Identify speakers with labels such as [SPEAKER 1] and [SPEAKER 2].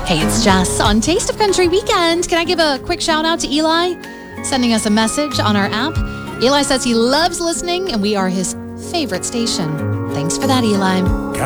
[SPEAKER 1] Hey, it's Jess on Taste of Country Weekend. Can I give a quick shout out to Eli, sending us a message on our app? Eli says he loves listening and we are his favorite station. Thanks for that, Eli.